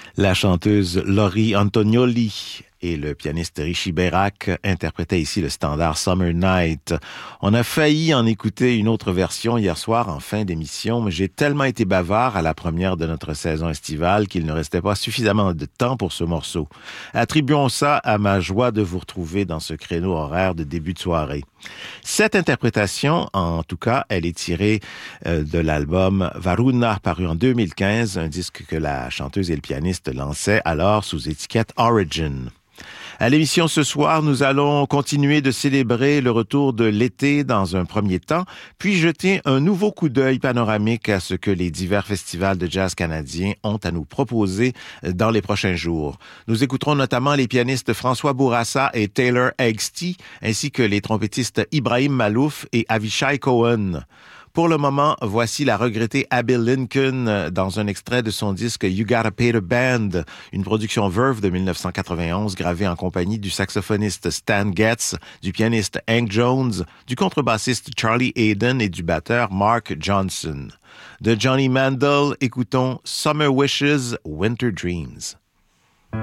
La chanteuse Laurie Antonioli et le pianiste Richie Beirac interprétaient ici le standard Summer Night. On a failli en écouter une autre version hier soir en fin d'émission, mais j'ai tellement été bavard à la première de notre saison estivale qu'il ne restait pas suffisamment de temps pour ce morceau. Attribuons ça à ma joie de vous retrouver dans ce créneau horaire de début de soirée. Cette interprétation, en tout cas, elle est tirée de l'album Varuna, paru en 2015, un disque que la chanteuse et le pianiste lançaient alors sous étiquette Origin. À l'émission ce soir, nous allons continuer de célébrer le retour de l'été dans un premier temps, puis jeter un nouveau coup d'œil panoramique à ce que les divers festivals de jazz canadiens ont à nous proposer dans les prochains jours. Nous écouterons notamment les pianistes François Bourassa et Taylor Eggsty, ainsi que les trompettistes Ibrahim Malouf et Avishai Cohen. Pour le moment, voici la regrettée Abby Lincoln dans un extrait de son disque You Gotta Pay the Band, une production Verve de 1991 gravée en compagnie du saxophoniste Stan Getz, du pianiste Hank Jones, du contrebassiste Charlie Hayden et du batteur Mark Johnson. De Johnny Mandel, écoutons Summer Wishes, Winter Dreams.